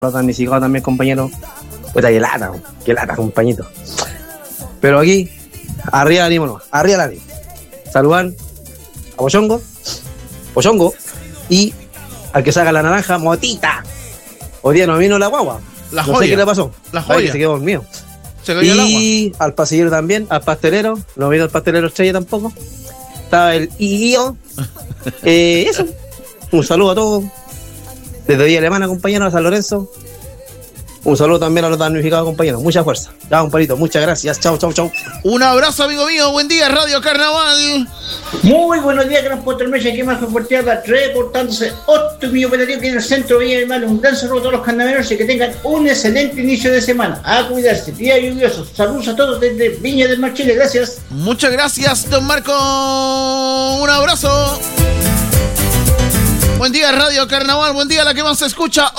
los damnificados también, compañero. Puta, qué lata, compañito. Pero aquí, arriba el ánimo nomás, arriba el ánimo. Saludar a Pochongo, y al que saca la naranja, Motita. Hoy día no vino la guagua. La no joya. sé qué le pasó. La joya. Que se quedó dormido. Se cayó el agua. Y al pasillero también, al pastelero. No vino el pastelero Estrella tampoco. Estaba el IO. Eso. Un saludo a todos. Desde Villa Alemana, compañeros, a San Lorenzo. Un saludo también a los damnificados, compañeros. Mucha fuerza. Ya, compadrito, muchas gracias. Chao. Un abrazo, amigo mío. Buen día, Radio Carnaval. Muy buenos días, Gran Pottermecha, aquí más comportada, reportándose Optimio Operativo aquí en el centro de Villa Alemana. Un gran saludo a todos los carnavaleros y que tengan un excelente inicio de semana. A cuidarse, día lluvioso. Saludos a todos desde Viña del Mar, Chile. Gracias. Muchas gracias, don Marco. Un abrazo. Buen día, Radio Carnaval. Buen día, la que más se escucha.